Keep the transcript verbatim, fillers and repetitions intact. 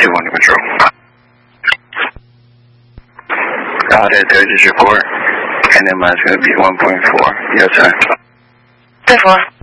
two under control. Uh, that third is report, and then mine's going to be one point four. Yes, sir. ten four.